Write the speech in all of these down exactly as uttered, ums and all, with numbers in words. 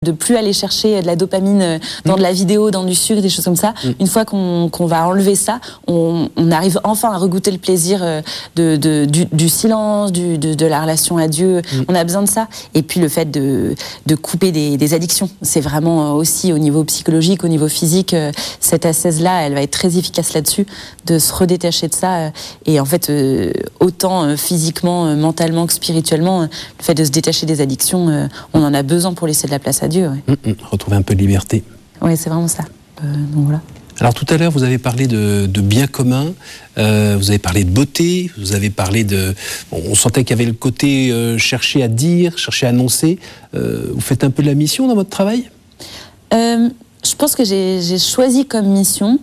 de plus aller chercher de la dopamine dans de la vidéo, dans du sucre, des choses comme ça. Mmh. Une fois qu'on qu'on va enlever ça, on, on arrive enfin à regoûter le plaisir de, de, du, du silence, du, de, de la relation à Dieu. Mmh. On a besoin de ça. Et puis le fait de, de couper des, des addictions. C'est vraiment aussi au niveau psychologique, au niveau physique, cette ascèse-là, elle va être très efficace là-dessus, de se redétacher de ça. Et en fait, autant physiquement, mentalement que spirituellement, le fait de se détacher des addictions, on en a besoin pour laisser de la place à Dieu. Ouais. Mmh, mmh, retrouver un peu de liberté. Oui, c'est vraiment ça. Euh, donc voilà. Alors tout à l'heure, vous avez parlé de, de bien commun, euh, vous avez parlé de beauté, vous avez parlé de... Bon, on sentait qu'il y avait le côté euh, chercher à dire, chercher à annoncer. Euh, vous faites un peu de la mission dans votre travail ? euh, Je pense que j'ai, j'ai choisi comme mission...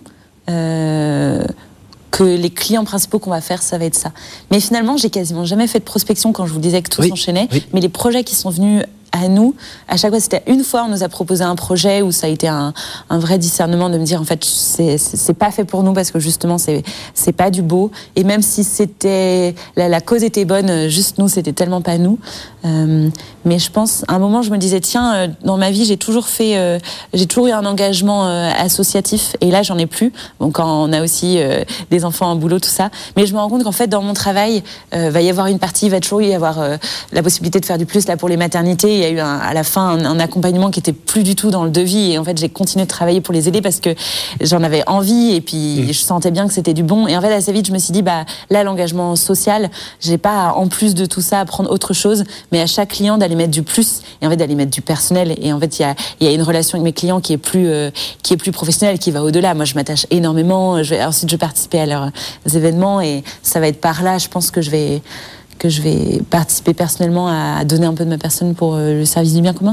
Euh, que les clients principaux qu'on va faire, ça va être ça. Mais finalement, j'ai quasiment jamais fait de prospection quand je vous disais que tout oui, s'enchaînait. Oui. Mais les projets qui sont venus à nous, à chaque fois, c'était une fois, on nous a proposé un projet où ça a été un, un vrai discernement de me dire, en fait, c'est, c'est, c'est pas fait pour nous parce que justement, c'est, c'est pas du beau. Et même si c'était, la, la cause était bonne, juste nous, c'était tellement pas nous. Euh, mais je pense, à un moment, je me disais, tiens, euh, dans ma vie, j'ai toujours fait, euh, j'ai toujours eu un engagement euh, associatif, et là, j'en ai plus. Bon, quand on a aussi euh, des enfants, un boulot, tout ça. Mais je me rends compte qu'en fait, dans mon travail, euh, va y avoir une partie, il va toujours y avoir euh, la possibilité de faire du plus, là, pour les maternités. Il y a eu un, à la fin un, un accompagnement qui était plus du tout dans le devis, et en fait, j'ai continué de travailler pour les aider parce que j'en avais envie, et puis mmh. je sentais bien que c'était du bon. Et en fait, assez vite, je me suis dit, bah, là, l'engagement social, j'ai pas, en plus de tout ça, à prendre autre chose, mais à chaque client d'aller mettre du plus, et en fait d'aller mettre du personnel. Et en fait, il y a, il y a une relation avec mes clients qui est plus, euh, qui est plus professionnelle, qui va au-delà. Moi, je m'attache énormément. Je vais, ensuite, je vais participer à leurs événements, et ça va être par là, je pense que je vais, que je vais participer personnellement à donner un peu de ma personne pour euh, le service du bien commun.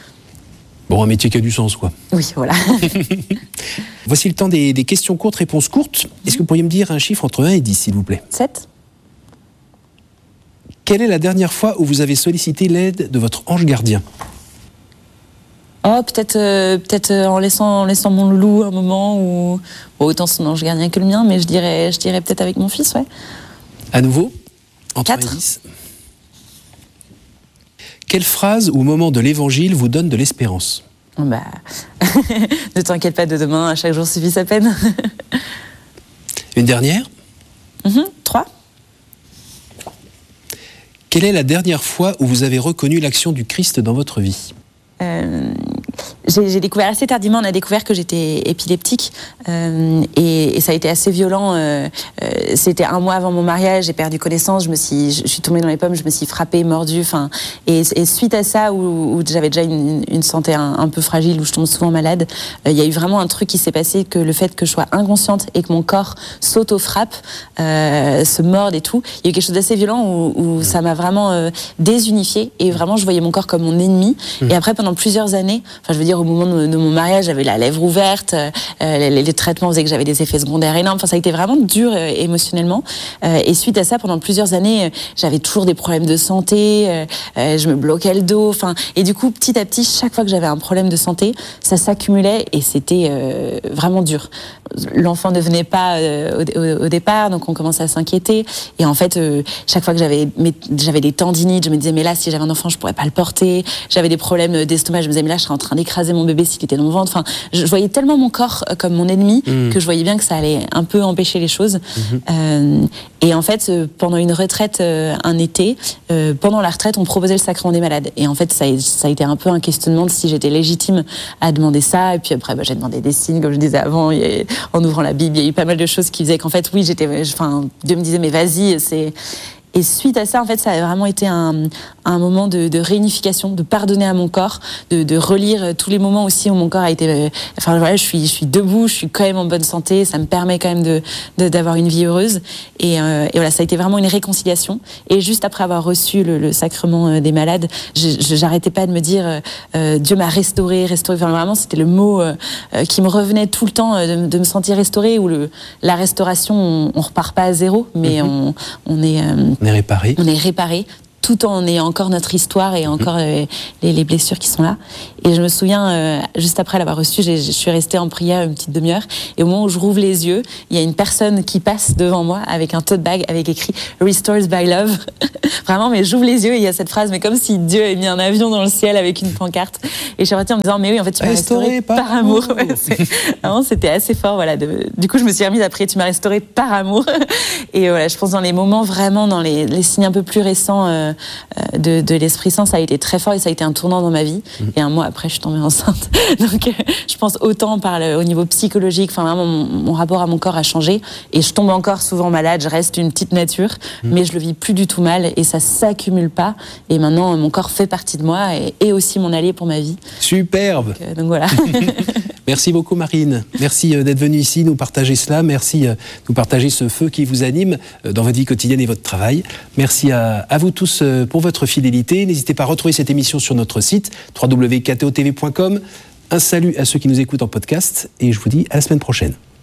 Bon, un métier qui a du sens, quoi. Oui, voilà. Voici le temps des, des questions courtes, réponses courtes. Est-ce que vous pourriez me dire un chiffre entre un et dix, s'il vous plaît ? sept. Quelle est la dernière fois où vous avez sollicité l'aide de votre ange gardien ? Oh, peut-être, euh, peut-être euh, en laissant, en laissant mon loulou un moment, ou bon, autant son ange gardien que le mien, mais je dirais, je dirais peut-être avec mon fils, ouais. À nouveau, entre quatre. un et dix. Quelle phrase ou moment de l'évangile vous donne de l'espérance ? Bah, ne t'inquiète pas de demain, à chaque jour suffit sa peine. Une dernière ? Mmh, trois. Quelle est la dernière fois où vous avez reconnu l'action du Christ dans votre vie ? Euh, j'ai, j'ai découvert assez tardivement, on a découvert que j'étais épileptique, euh, et, et ça a été assez violent. Euh, euh, c'était un mois avant mon mariage, j'ai perdu connaissance, je me suis, je, je suis tombée dans les pommes, je me suis frappée, mordue, enfin, et, et suite à ça, où, où j'avais déjà une, une santé un, un peu fragile, où je tombe souvent malade, il euh, y a eu vraiment un truc qui s'est passé, que le fait que je sois inconsciente et que mon corps s'auto-frappe, euh, se morde et tout, il y a eu quelque chose d'assez violent où, où ça m'a vraiment euh, désunifiée, et vraiment je voyais mon corps comme mon ennemi. Mmh. Et après, pendant plusieurs années, enfin je veux dire au moment de, de mon mariage, j'avais la lèvre ouverte, euh, les, les traitements faisaient que j'avais des effets secondaires énormes, enfin ça a été vraiment dur euh, émotionnellement, euh, et suite à ça, pendant plusieurs années, euh, j'avais toujours des problèmes de santé, euh, euh, je me bloquais le dos, enfin, et du coup petit à petit, chaque fois que j'avais un problème de santé, ça s'accumulait, et c'était euh, vraiment dur. L'enfant ne venait pas euh, au, au, au départ, donc on commençait à s'inquiéter, et en fait euh, chaque fois que j'avais, mes, j'avais des tendinites, je me disais mais là si j'avais un enfant je pourrais pas le porter, j'avais des problèmes d'estomac, je me disais mais là je serais en train d'écraser mon bébé s'il était dans le ventre, enfin je voyais tellement mon corps comme mon ennemi mmh. que je voyais bien que ça allait un peu empêcher les choses. Mmh. Euh, et en fait pendant une retraite euh, un été, euh, pendant la retraite on proposait le sacrement des malades, et en fait ça a, ça a été un peu un questionnement de si j'étais légitime à demander ça, et puis après bah, j'ai demandé des signes comme je disais avant, il y a, en ouvrant la Bible il y a eu pas mal de choses qui faisaient qu'en fait oui j'étais, enfin Dieu me disait mais vas-y, c'est... Et suite à ça, en fait, ça a vraiment été un, un moment de, de réunification, de pardonner à mon corps, de, de relire tous les moments aussi où mon corps a été... Enfin, voilà, je suis, je suis debout, je suis quand même en bonne santé, ça me permet quand même de, de, d'avoir une vie heureuse. Et, euh, et voilà, ça a été vraiment une réconciliation. Et juste après avoir reçu le, le sacrement des malades, je, je, j'arrêtais pas de me dire euh, Dieu m'a restauré, restauré. Enfin, vraiment, c'était le mot euh, qui me revenait tout le temps, de, de me sentir restaurée, où le, la restauration, on, on repart pas à zéro, mais mm-hmm. on, on est... Euh, On est réparé. On est réparé tout en ayant encore notre histoire et encore euh, les, les blessures qui sont là. Et je me souviens, euh, juste après l'avoir reçu, j'ai, je suis restée en prière une petite demi-heure. Et au moment où je rouvre les yeux, il y a une personne qui passe devant moi avec un tote bag avec écrit « Restored by Love ». Vraiment, mais j'ouvre les yeux et il y a cette phrase, mais comme si Dieu avait mis un avion dans le ciel avec une pancarte. Et je suis repartie en me disant « Mais oui, en fait, tu m'as restauré, restauré par, par amour ». Ouais, vraiment, c'était assez fort. Voilà. De, du coup, je me suis remise après « Tu m'as restauré par amour ». Et voilà, je pense dans les moments vraiment, dans les, les signes un peu plus récents euh, de, de l'Esprit Saint, ça a été très fort et ça a été un tournant dans ma vie. Mmh. Et un mois après, je suis tombée enceinte. Donc, euh, je pense autant par le, au niveau psychologique, enfin vraiment, mon, mon rapport à mon corps a changé. Et je tombe encore souvent malade, je reste une petite nature, mmh. mais je le vis plus du tout mal et ça s'accumule pas. Et maintenant, mon corps fait partie de moi et, et aussi mon allié pour ma vie. Superbe. Donc, euh, donc voilà. Merci beaucoup Marine. Merci d'être venue ici nous partager cela. Merci de nous partager ce feu qui vous anime dans votre vie quotidienne et votre travail. Merci à, à vous tous pour votre fidélité. N'hésitez pas à retrouver cette émission sur notre site w w w point k t o t v point com. Un salut à ceux qui nous écoutent en podcast et je vous dis à la semaine prochaine.